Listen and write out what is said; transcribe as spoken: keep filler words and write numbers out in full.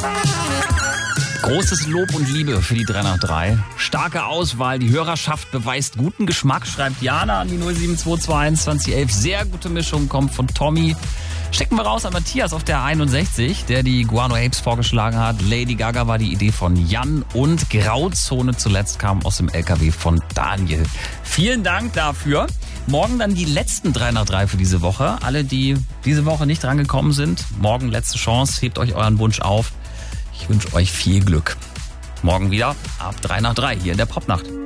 Großes Lob und Liebe für die drei nach drei. Starke Auswahl, die Hörerschaft beweist guten Geschmack, schreibt Jana an die null sieben zwei zwei eins zwanzig elf. Sehr gute Mischung kommt von Tommy. Stecken wir raus an Matthias auf der einundsechzig, der die Guano Apes vorgeschlagen hat. Lady Gaga war die Idee von Jan und Grauzone zuletzt kam aus dem L K W von Daniel. Vielen Dank dafür. Morgen dann die letzten drei nach drei für diese Woche. Alle, die diese Woche nicht drangekommen sind, morgen letzte Chance, hebt euch euren Wunsch auf. Ich wünsche euch viel Glück. Morgen wieder ab drei nach drei hier in der Popnacht.